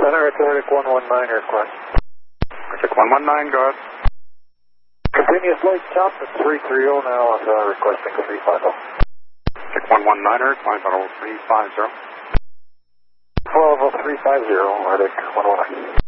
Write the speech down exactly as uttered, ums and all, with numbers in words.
Center, it's Arctic one one nine, request. Arctic one one nine, go ahead. Continuous light chop at three three zero now, uh, requesting three five zero. Arctic one one nine, climb level three five zero. twelve oh three five zero, Arctic one one nine.